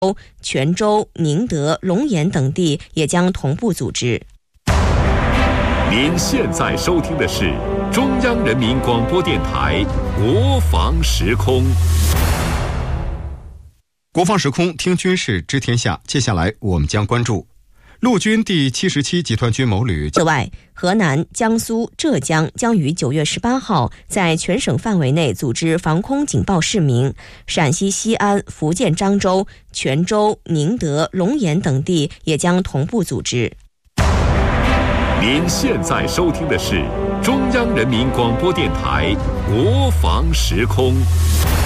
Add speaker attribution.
Speaker 1: 泉州、宁德、龙岩等地也将同步组织。
Speaker 2: 您现在收听的是中央人民广播电台国防时空。
Speaker 3: 国防时空，听军事知天下。接下来我们将关注陆军第77集团军某旅。
Speaker 1: 此外，河南、江苏、浙江将于9月18号在全省范围内组织防空警报示明，陕西西安、福建漳州、泉州、宁德、龙岩等地也将同步组织。
Speaker 2: 您现在收听的是中央人民广播电台国防时空。